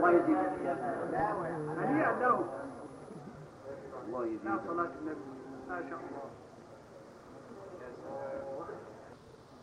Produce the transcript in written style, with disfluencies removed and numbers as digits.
الله يزيدك. هنيئا لهم. الله يزيدك. لا صلاة النبي ما شاء الله.